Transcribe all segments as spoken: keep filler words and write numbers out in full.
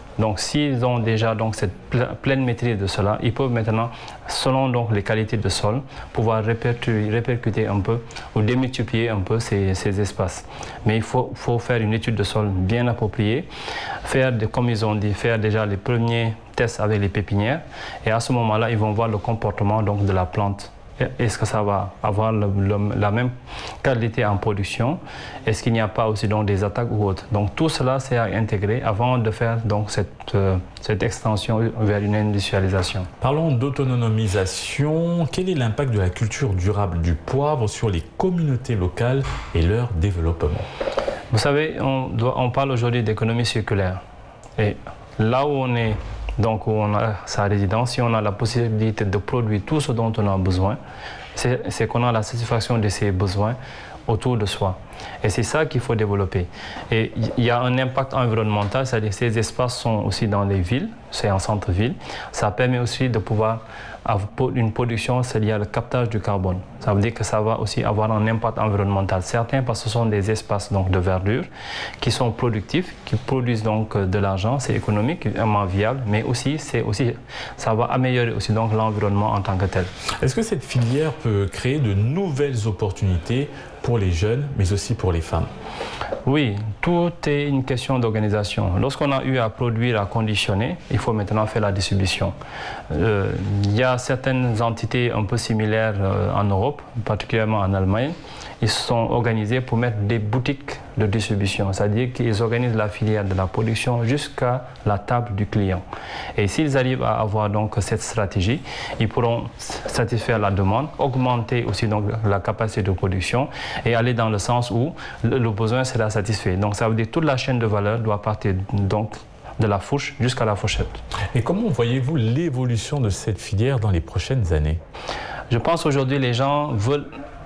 Donc s'ils ont déjà donc, cette pleine maîtrise de cela, ils peuvent maintenant, selon donc, les qualités de sol, pouvoir répercuter, répercuter un peu ou démultiplier un peu ces, ces espaces. Mais il faut, faut faire une étude de sol bien appropriée, faire, de, comme ils ont dit, faire déjà les premiers tests avec les pépinières et à ce moment-là, ils vont voir le comportement donc, de la plante. Est-ce que ça va avoir le, le, la même qualité en production? Est-ce qu'il n'y a pas aussi donc, des attaques ou autres? Donc tout cela, c'est à intégrer avant de faire donc, cette, euh, cette extension vers une industrialisation. Parlons d'autonomisation. Quel est l'impact de la culture durable du poivre sur les communautés locales et leur développement? Vous savez, on, doit, on parle aujourd'hui d'économie circulaire. Et là où on est, donc où on a sa résidence, si on a la possibilité de produire tout ce dont on a besoin, c'est qu'on a la satisfaction de ses besoins autour de soi. Et c'est ça qu'il faut développer. Et il y a un impact environnemental, c'est-à-dire que ces espaces sont aussi dans les villes, c'est en centre-ville. Ça permet aussi de pouvoir avoir une production, c'est lié au captage du carbone. Ça veut dire que ça va aussi avoir un impact environnemental. Certains, parce que ce sont des espaces donc, de verdure qui sont productifs, qui produisent donc de l'argent, c'est économiquement viable, mais aussi, aussi ça va améliorer aussi donc l'environnement en tant que tel. Est-ce que cette filière peut créer de nouvelles opportunités pour les jeunes, mais aussi pour les femmes? Oui, tout est une question d'organisation. Lorsqu'on a eu à produire, à conditionner, il faut maintenant faire la distribution. Euh, il y a certaines entités un peu similaires euh, en Europe, particulièrement en Allemagne. Ils se sont organisés pour mettre des boutiques de distribution, c'est-à-dire qu'ils organisent la filière de la production jusqu'à la table du client. Et s'ils arrivent à avoir donc cette stratégie, ils pourront satisfaire la demande, augmenter aussi donc la capacité de production et aller dans le sens où le, le besoin sera satisfait. Donc ça veut dire que toute la chaîne de valeur doit partir donc de la fourche jusqu'à la fourchette. Et comment voyez-vous l'évolution de cette filière dans les prochaines années? Je pense qu'aujourd'hui les gens veulent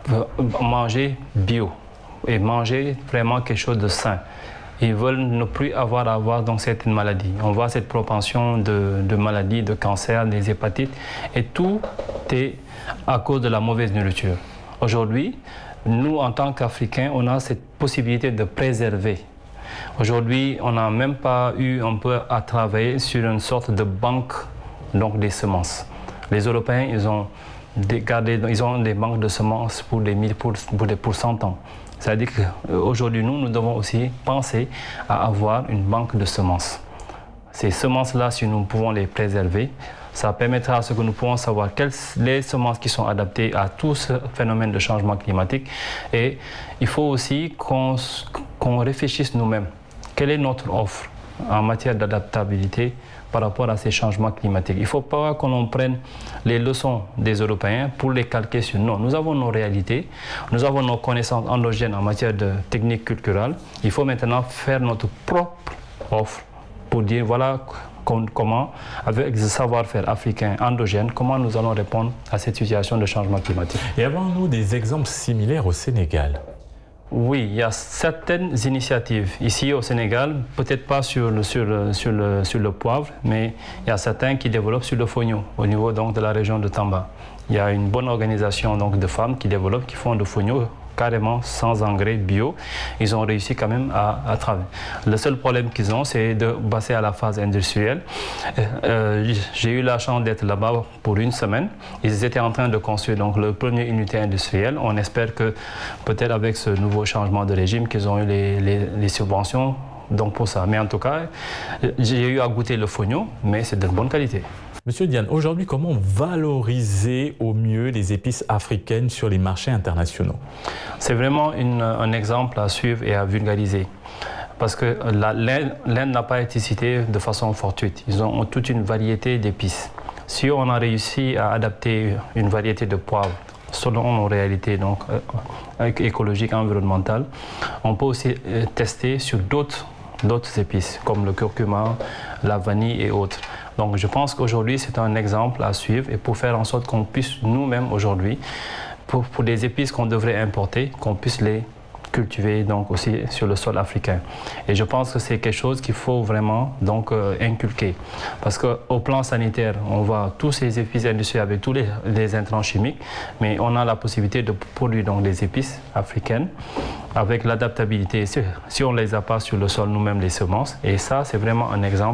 manger bio et manger vraiment quelque chose de sain. Ils veulent ne plus avoir à avoir donc certaines maladies. On voit cette propension de, de maladies, de cancer, des hépatites, et tout est à cause de la mauvaise nourriture. Aujourd'hui, nous, en tant qu'Africains, on a cette possibilité de préserver. Aujourd'hui, on n'a même pas eu un peu à travailler sur une sorte de banque donc des semences. Les Européens, ils ont gardé, ils ont des banques de semences pour des mille, pour, pour, des, pour cent ans. C'est-à-dire qu'aujourd'hui, nous, nous devons aussi penser à avoir une banque de semences. Ces semences-là, si nous pouvons les préserver, ça permettra à ce que nous pouvons savoir quelles les semences qui sont adaptées à tout ce phénomène de changement climatique. Et il faut aussi qu'on qu'on réfléchisse nous-mêmes. Quelle est notre offre en matière d'adaptabilité par rapport à ces changements climatiques? Il ne faut pas qu'on prenne les leçons des Européens pour les calquer sur nous. Nous avons nos réalités, nous avons nos connaissances endogènes en matière de technique culturelle. Il faut maintenant faire notre propre offre pour dire voilà comment, avec le savoir-faire africain endogène, comment nous allons répondre à cette situation de changement climatique. Et avons-nous des exemples similaires au Sénégal? Oui, il y a certaines initiatives ici au Sénégal, peut-être pas sur le, sur, le, sur, le, sur le poivre, mais il y a certains qui développent sur le fonio, au niveau donc de la région de Tamba. Il y a une bonne organisation donc, de femmes qui développent, qui font de fonio carrément sans engrais bio. Ils ont réussi quand même à, à travailler. Le seul problème qu'ils ont, c'est de passer à la phase industrielle. Euh, J'ai eu la chance d'être là-bas pour une semaine. Ils étaient en train de construire donc, le premier unité industrielle. On espère que peut-être avec ce nouveau changement de régime, qu'ils ont eu les, les, les subventions donc pour ça. Mais en tout cas, j'ai eu à goûter le fonio, mais c'est de bonne qualité. Monsieur Diane, aujourd'hui, comment valoriser au mieux les épices africaines sur les marchés internationaux? C'est vraiment une, un exemple à suivre et à vulgariser. Parce que l'Inde n'a pas été citée de façon fortuite. Ils ont toute une variété d'épices. Si on a réussi à adapter une variété de poivre selon nos réalités donc, euh, écologiques et environnementales, on peut aussi euh, tester sur d'autres d'autres épices, comme le curcuma, la vanille et autres. Donc je pense qu'aujourd'hui, c'est un exemple à suivre et pour faire en sorte qu'on puisse nous-mêmes aujourd'hui, pour, pour des épices qu'on devrait importer, qu'on puisse les cultiver donc aussi sur le sol africain. Et je pense que c'est quelque chose qu'il faut vraiment donc euh, inculquer. Parce qu'au plan sanitaire, on voit tous ces épices industriels avec tous les, les intrants chimiques, mais on a la possibilité de produire donc des épices africaines avec l'adaptabilité, si, si on ne les a pas sur le sol nous-mêmes les semences. Et ça, c'est vraiment un exemple